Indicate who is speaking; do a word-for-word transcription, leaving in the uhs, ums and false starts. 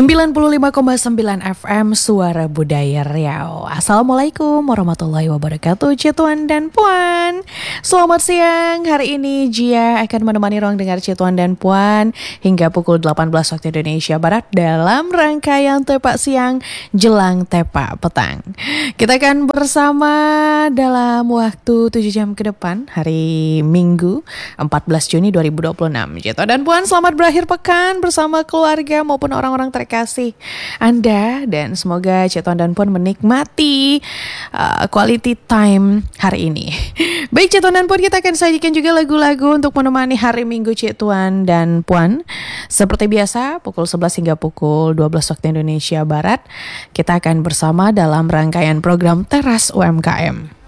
Speaker 1: sembilan puluh lima koma sembilan F M Suara Budaya Riau. Assalamualaikum warahmatullahi wabarakatuh, Cituan dan Puan. Selamat siang. Hari ini Jia akan menemani ruang dengar Cituan dan Puan hingga pukul delapan belas waktu Indonesia Barat dalam rangkaian Tepak Siang Jelang Tepak Petang. Kita akan bersama dalam waktu tujuh jam ke depan, hari Minggu empat belas Juni dua ribu dua puluh enam. Cituan dan Puan, selamat berakhir pekan bersama keluarga maupun orang-orang terkasih Anda, dan semoga Cituan dan Puan menikmati uh, quality time hari ini. Baik Cituan dan Puan, kita akan sajikan juga lagu-lagu untuk menemani hari Minggu Cituan dan Puan. Seperti biasa pukul sebelas hingga pukul dua belas waktu Indonesia Barat, kita akan bersama dalam rangkaian program Teras U M K M.